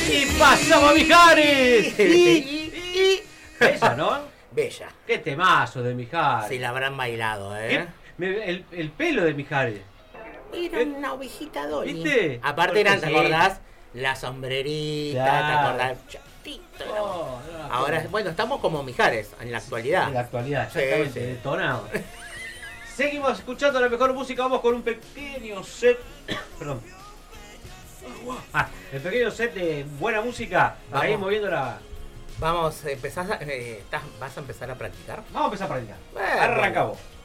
Y pasamos a Mijares. Esa, ¿no? Bella. Qué temazo de Mijares. Se la habrán bailado, ¿eh? El pelo de Mijares. Era una ovejita Dolly. ¿Viste? Aparte eran, ¿te Sí. acordás? La sombrerita, Claro. ¿te acordás? Chatito. Ahora, bueno, estamos como Mijares en la actualidad. En la actualidad, Sí, exactamente, sí. detonado. Seguimos escuchando la mejor música, vamos con un pequeño set. Perdón. El pequeño set de buena música para ir Vamos. moviendo la. Vamos, ¿vas a empezar a practicar? Vamos a empezar a practicar. Bueno, Arrancamos.